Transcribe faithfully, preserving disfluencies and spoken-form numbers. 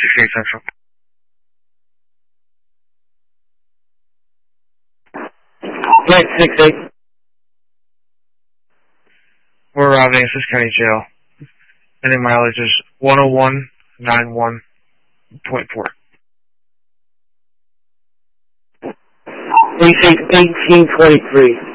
sixty-eight Central. nine six eight. We're arriving at Susquehanna County Jail. Ending mileage is one oh one ninety-one point four. Precinct eighteen twenty-three.